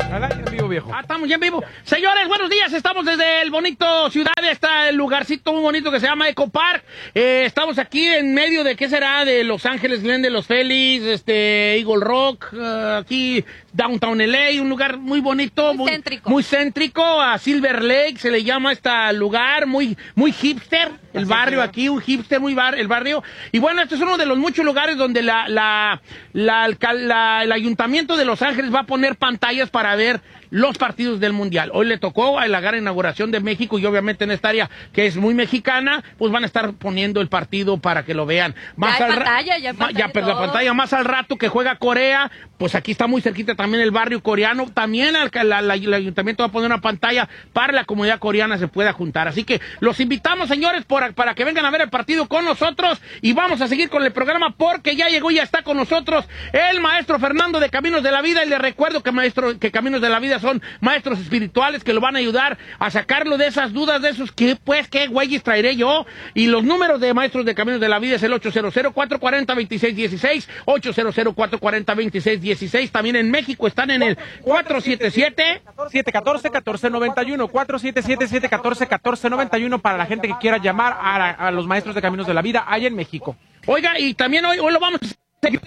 En vivo, viejo. Estamos ya en vivo. Señores, buenos días. Estamos desde el bonito ciudad. Está el lugarcito muy bonito que se llama Eco Park. Estamos aquí en medio de, ¿qué será? De Los Ángeles, de Los Félix, Eagle Rock, aquí Downtown LA, un lugar muy bonito. Muy céntrico. A Silver Lake se le llama este lugar, muy hipster. El barrio aquí, un hipster, el barrio. Y bueno, este es uno de los muchos lugares donde el Ayuntamiento de Los Ángeles va a poner pantallas para ver los partidos del Mundial. Hoy le tocó a la gran inauguración de México y obviamente en esta área que es muy mexicana, pues van a estar poniendo el partido para que lo vean. Más ya la pantalla más al rato que juega Corea, pues aquí está muy cerquita también el barrio coreano. También el Ayuntamiento va a poner una pantalla para la comunidad coreana se pueda juntar. Así que los invitamos, señores, para que vengan a ver el partido con nosotros y vamos a seguir con el programa porque ya llegó y ya está con nosotros el maestro Fernando de Caminos de la Vida. Y le recuerdo que Caminos de la Vida son maestros espirituales que lo van a ayudar a sacarlo de esas dudas, de esos qué güeyes traeré yo. Y los números de maestros de Caminos de la Vida es el 800-440-2616, 800-440-2616. También en México están en el 477-714-1491, 477-714-1491 para la gente que quiera llamar a los maestros de Caminos de la Vida allá en México. Oiga, y también hoy lo vamos a hacer.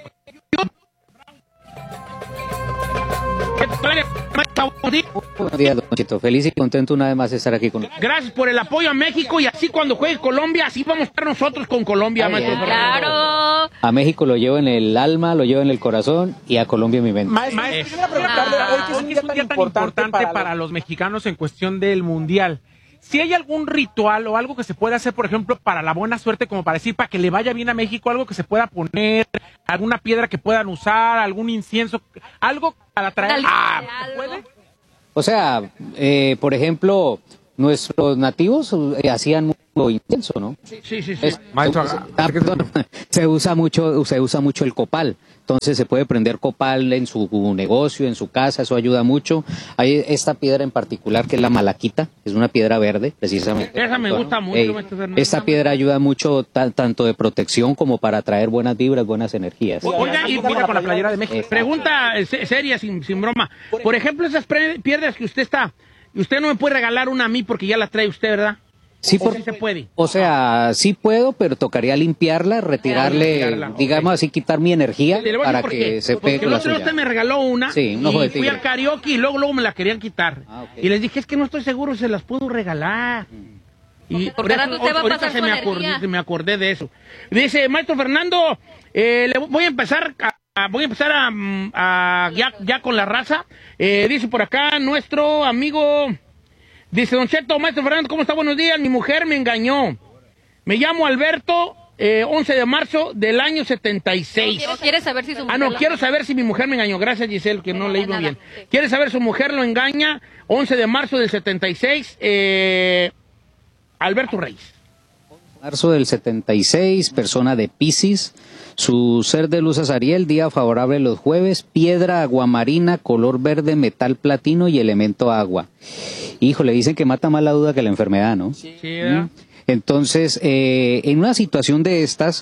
Buenos días, Don Chito. Feliz y contento una vez más de estar aquí con ustedes. Gracias por el apoyo a México y así cuando juegue Colombia, así vamos a estar nosotros con Colombia, maestro. Claro. A México lo llevo en el alma, lo llevo en el corazón y a Colombia en mi mente. Maestro, hoy es un día tan importante para los mexicanos en cuestión del Mundial. Si hay algún ritual o algo que se pueda hacer, por ejemplo, para la buena suerte, como para decir, para que le vaya bien a México, algo que se pueda poner, alguna piedra que puedan usar, algún incienso, algo para traer. ¿Puede? O sea, por ejemplo, nuestros nativos hacían mucho incienso, ¿no? Sí. Maestro, se usa mucho el copal. Entonces se puede prender copal en su negocio, en su casa, eso ayuda mucho. Hay esta piedra en particular que es la malaquita, es una piedra verde, precisamente. Esa me gusta mucho, maestro Fernando. Esta piedra ayuda mucho tanto de protección como para traer buenas vibras, buenas energías. Oiga, y mira con la playera de México. Pregunta seria, sin broma. Por ejemplo, esas piedras que usted no me puede regalar una a mí porque ya la trae usted, ¿verdad? Sí, sí se puede. O sea, sí puedo, pero tocaría limpiarla, retirarle, digamos así, quitar mi energía para que se pegue con la suya. Usted me regaló una y fui al karaoke y luego me la querían quitar. Okay. Y les dije, es que no estoy seguro si se las puedo regalar. Y por eso ahorita me acordé de eso. Dice, maestro Fernando, voy a empezar ya con la raza. Dice por acá nuestro amigo... Dice, Don Cheto, maestro Fernando, ¿cómo está? Buenos días. Mi mujer me engañó. Me llamo Alberto, 11 de marzo del año 76. ¿Quieres saber si su mujer quiero saber si mi mujer me engañó. Gracias, Giselle, que no leí muy bien. ¿Quiere saber si su mujer lo engaña? 11 de marzo del 76, Alberto Reyes. Marzo del 76, persona de Piscis. Su ser de luz Azariel, día favorable los jueves, piedra aguamarina, color verde, metal platino y elemento agua. Híjole, dicen que mata más la duda que la enfermedad, ¿no? Sí, ¿verdad? Entonces, en una situación de estas,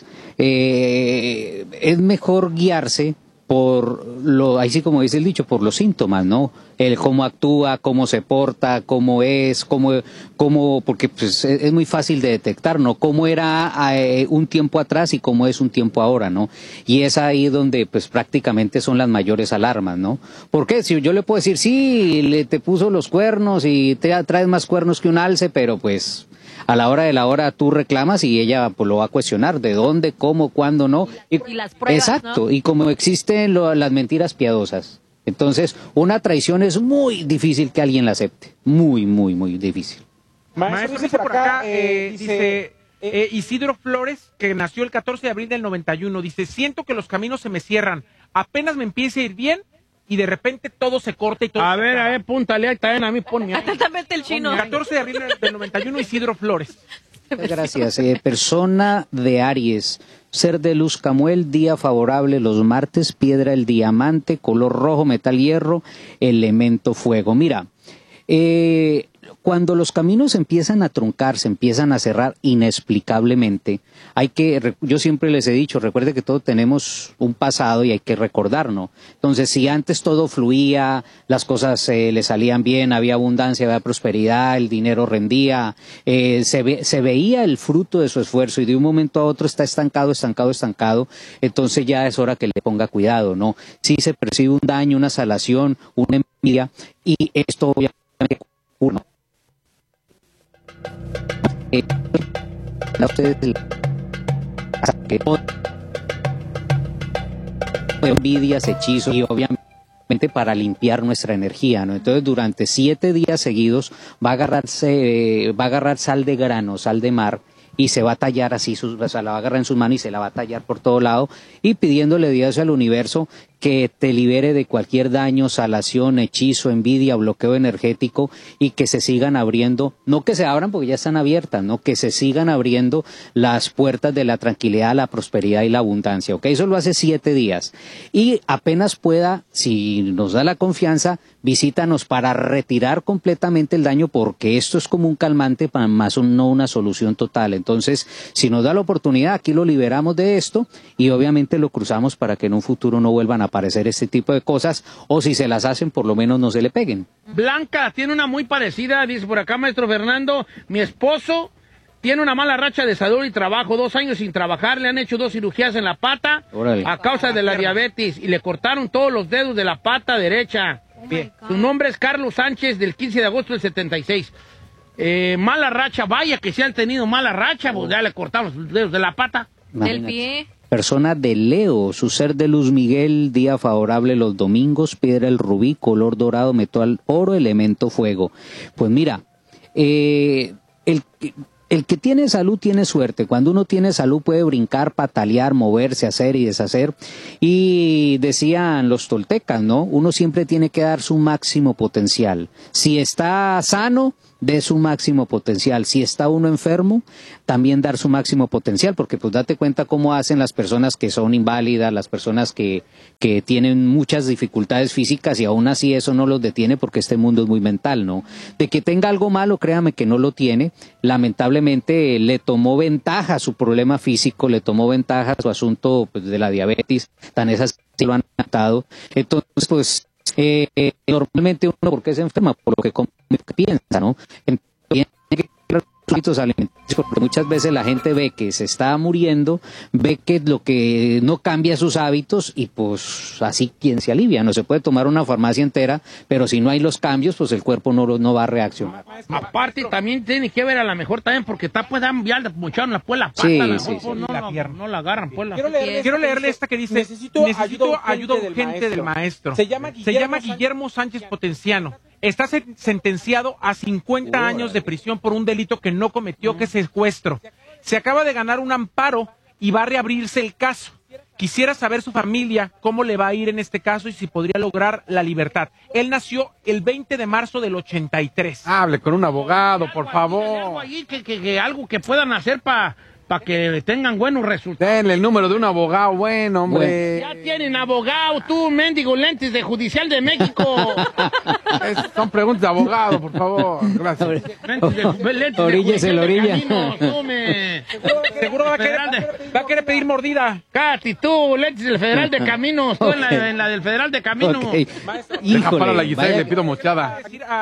es mejor guiarse por ahí sí como dice el dicho, por los síntomas, ¿no? El cómo actúa, cómo se porta, cómo es, porque pues es muy fácil de detectar, ¿no? Cómo era un tiempo atrás y cómo es un tiempo ahora, ¿no? Y es ahí donde pues prácticamente son las mayores alarmas, ¿no? Porque si yo le puedo decir, sí, te puso los cuernos y te traes más cuernos que un alce, pero pues a la hora de la hora tú reclamas y ella pues lo va a cuestionar, de dónde, cómo, cuándo, no. Y las pruebas, exacto, ¿no? Y como existen las mentiras piadosas. Entonces, una traición es muy difícil que alguien la acepte. Muy, muy, muy difícil. Maestro, dice por acá, dice Isidro Flores, que nació el 14 de abril del 91, dice, siento que los caminos se me cierran, apenas me empieza a ir bien, y de repente todo se corta y todo. A ver, púntale ahí también a mí, ponme. Atentamente el chino. 14 de abril del 91, Isidro Flores. Gracias. Persona de Aries, ser de luz Camuel, día favorable los martes, piedra el diamante, color rojo, metal hierro, elemento fuego. Mira, Cuando los caminos empiezan a truncar, se empiezan a cerrar inexplicablemente, yo siempre les he dicho, recuerde que todos tenemos un pasado y hay que recordarlo. Entonces, si antes todo fluía, las cosas le salían bien, había abundancia, había prosperidad, el dinero rendía, se veía el fruto de su esfuerzo y de un momento a otro está estancado, entonces ya es hora que le ponga cuidado, ¿no? Si se percibe un daño, una salación, una envidia, y esto obviamente ocurre. A ustedes envidias, hechizos y obviamente para limpiar nuestra energía, ¿no? Entonces durante 7 días seguidos va a agarrar sal de grano, sal de mar, y se va a tallar así, o sea, la va a agarrar en sus manos y se la va a tallar por todo lado y pidiéndole Dios al universo que te libere de cualquier daño, salación, hechizo, envidia, bloqueo energético y que se sigan abriendo, no que se abran porque ya están abiertas, no, que se sigan abriendo las puertas de la tranquilidad, la prosperidad y la abundancia, ¿ok? Eso lo hace 7 días y apenas pueda, si nos da la confianza, visítanos para retirar completamente el daño porque esto es como un calmante, más no una solución total. Entonces, si nos da la oportunidad, aquí lo liberamos de esto y obviamente lo cruzamos para que en un futuro no vuelvan a aparecer este tipo de cosas o si se las hacen, por lo menos no se le peguen. Blanca tiene una muy parecida, dice por acá, maestro Fernando, mi esposo tiene una mala racha de salud y trabajo, 2 años sin trabajar, le han hecho 2 cirugías en la pata a causa de la diabetes y le cortaron todos los dedos de la pata derecha. Su nombre es Carlos Sánchez, del 15 de agosto del 76. Mala racha, vaya que se han tenido mala racha, pues ya le cortamos los dedos de la pata. Del pie. Persona de Leo, su ser de luz Miguel, día favorable los domingos, piedra el rubí, color dorado, metal oro, elemento fuego. Pues mira, el que tiene salud tiene suerte. Cuando uno tiene salud puede brincar, patalear, moverse, hacer y deshacer. Y decían los toltecas, ¿no? Uno siempre tiene que dar su máximo potencial. Si está sano, dé su máximo potencial. Si está uno enfermo, también dar su máximo potencial, porque pues date cuenta cómo hacen las personas que son inválidas, las personas que tienen muchas dificultades físicas y aún así eso no los detiene porque este mundo es muy mental, ¿no? De que tenga algo malo, créame que no lo tiene. Lamentablemente le tomó ventaja a su problema físico, le tomó ventaja a su asunto pues, de la diabetes, tan esas que lo han tratado. Entonces, pues normalmente uno, ¿por qué se enferma? Por lo que piensa, ¿no? Entonces, tiene que los hábitos alimenticios, porque muchas veces la gente ve que se está muriendo, ve que lo que no cambia sus hábitos y pues así quien se alivia. No se puede tomar una farmacia entera, pero si no hay los cambios, pues el cuerpo no va a reaccionar. Aparte también tiene que ver a lo mejor también porque está pues ya mucharon la pata, sí, la sí, mejor, sí. No la agarran pues. Quiero leerle esta que dice, necesito ayuda urgente del maestro. Se llama Guillermo Sánchez Potenciano. Está sentenciado a 50 años de prisión por un delito que no cometió, que es secuestro. Se acaba de ganar un amparo y va a reabrirse el caso. Quisiera saber su familia cómo le va a ir en este caso y si podría lograr la libertad. Él nació el 20 de marzo del 83. Hable con un abogado, por favor. Algo ahí algo que puedan hacer para que tengan buenos resultados. Denle el número de un abogado bueno, hombre. Ya tienen abogado, tú, mendigo lentes de Judicial de México. Son preguntas de abogado, por favor. Gracias. Oríllese la orilla. Seguro va a querer pedir mordida. Katy, tú, lentes del Federal de Caminos. Tú en la del Federal de Caminos. Okay. Deja para la Giselle, le pido mochada.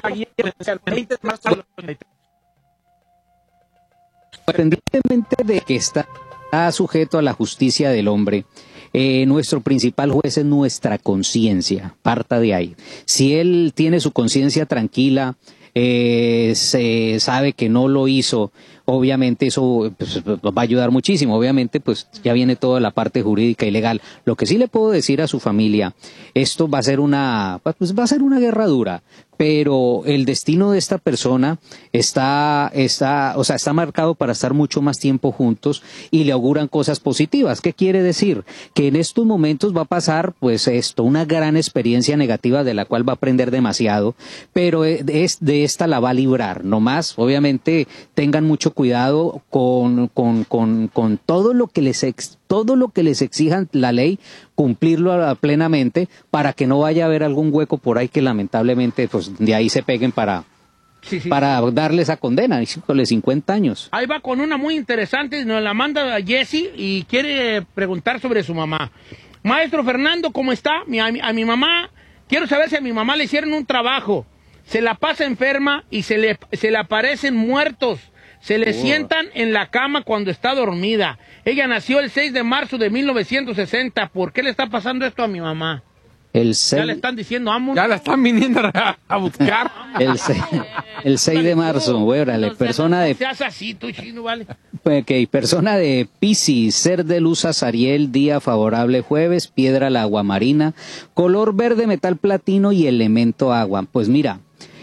Independientemente de que está sujeto a la justicia del hombre, nuestro principal juez es nuestra conciencia, parta de ahí. Si él tiene su conciencia tranquila, se sabe que no lo hizo, obviamente eso pues, va a ayudar muchísimo. Obviamente pues ya viene toda la parte jurídica y legal. Lo que sí le puedo decir a su familia, esto va a ser una guerra dura, pero el destino de esta persona está marcado para estar mucho más tiempo juntos y le auguran cosas positivas. ¿Qué quiere decir? Que en estos momentos va a pasar pues una gran experiencia negativa de la cual va a aprender demasiado, pero de esta la va a librar. No más, obviamente tengan mucho cuidado con todo lo que les exijan la ley, cumplirlo plenamente para que no vaya a haber algún hueco por ahí que lamentablemente pues de ahí se peguen para para darle esa condena, 50 años. Ahí va con una muy interesante, nos la manda Jessy y quiere preguntar sobre su mamá. Maestro Fernando, ¿cómo está? A mi mamá, quiero saber si a mi mamá le hicieron un trabajo. Se la pasa enferma y se le aparecen muertos. Se le sientan en la cama cuando está dormida. Ella nació el 6 de marzo de 1960. ¿Por qué le está pasando esto a mi mamá? Ya le están diciendo, amo. Ya la están viniendo a buscar. El 6 de marzo, órale, persona de... Seas así, tú chino, vale. Ok, persona de Piscis, ser de luz azariel, día favorable jueves, piedra la agua marina, color verde, metal platino y elemento agua. Pues mira,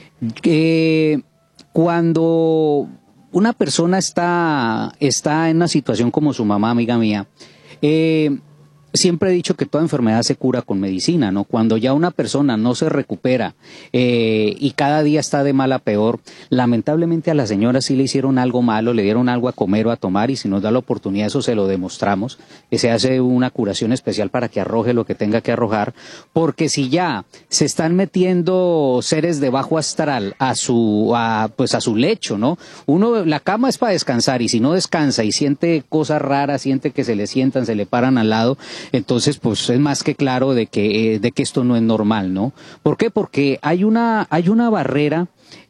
cuando una persona está en una situación como su mamá, amiga mía, siempre he dicho que toda enfermedad se cura con medicina, ¿no? Cuando ya una persona no se recupera y cada día está de mal a peor, lamentablemente a la señora sí le hicieron algo malo, le dieron algo a comer o a tomar, y si nos da la oportunidad eso se lo demostramos, que se hace una curación especial para que arroje lo que tenga que arrojar, porque si ya se están metiendo seres de bajo astral a su lecho, ¿no? La cama es para descansar, y si no descansa y siente cosas raras, siente que se le sientan, se le paran al lado, entonces pues es más que claro de que esto no es normal, ¿no? ¿Por qué? Porque hay una barrera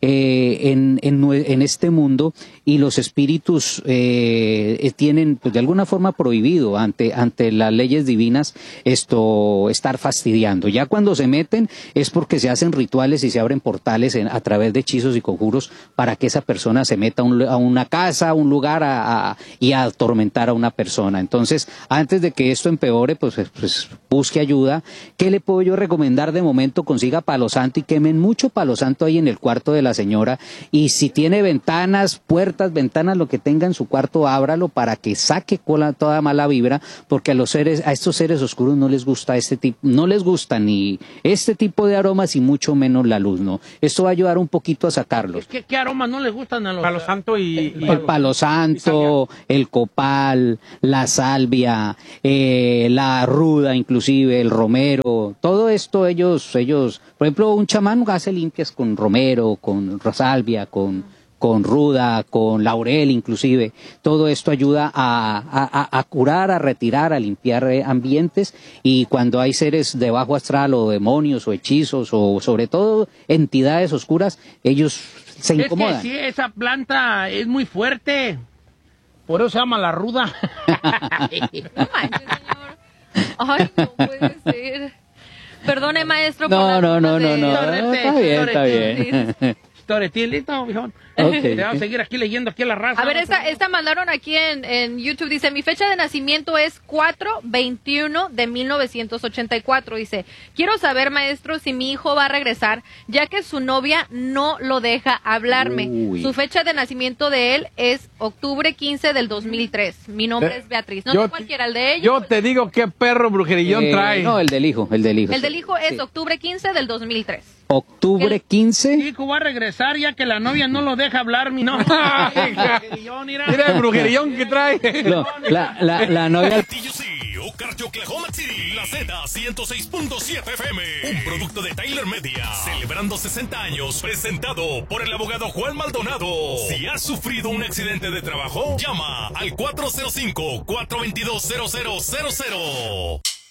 en este mundo, y los espíritus tienen pues de alguna forma prohibido ante las leyes divinas estar fastidiando. Ya cuando se meten es porque se hacen rituales y se abren portales a través de hechizos y conjuros para que esa persona se meta a una casa, a un lugar y a atormentar a una persona. Entonces, antes de que esto empeore, pues busque ayuda. ¿Qué le puedo yo recomendar de momento? Consiga palo santo y quemen mucho palo santo ahí en el cuarto de la señora, y si tiene ventanas, puertas, lo que tenga en su cuarto, ábralo para que saque toda mala vibra, porque a estos seres oscuros no les gusta no les gusta ni este tipo de aromas y mucho menos la luz, ¿no? Esto va a ayudar un poquito a sacarlos. ¿Qué aromas no les gustan a los? Palo santo el palo santo, el copal, la salvia, la ruda, inclusive el romero, todo esto ellos, por ejemplo, un chamán hace limpias con romero, con salvia, con ruda, con laurel inclusive. Todo esto ayuda a curar, a retirar, a limpiar ambientes, y cuando hay seres de bajo astral o demonios o hechizos o sobre todo entidades oscuras, ellos se incomodan. Es que sí, esa planta es muy fuerte, por eso se llama la ruda. No manches, señor. Ay, no puede ser. Perdone, maestro. No. Está bien. Toretín, listo, viejón. Okay. Te vamos a seguir aquí leyendo aquí a la raza. A ver, esta mandaron aquí en YouTube. Dice, mi fecha de nacimiento es 4/21 de 1984. Dice, quiero saber, maestro, si mi hijo va a regresar, ya que su novia no lo deja hablarme. Uy. Su fecha de nacimiento de él es octubre 15 del 2003. Mi nombre es Beatriz. No cualquiera, el de ellos. Yo te digo qué perro brujerillón trae. No, el del hijo. El del hijo es octubre 15 del 2003. Octubre 15. Mi hijo va a regresar ya que la novia no lo deja hablar, mi novia. Mira el brujerillón que trae. No, la novia... Ocarcho, Oklahoma City, la Z106.7 FM, un producto de Tyler Media, celebrando 60 años, presentado por el abogado Juan Maldonado. Si has sufrido un accidente de trabajo, llama al 405-422-0000.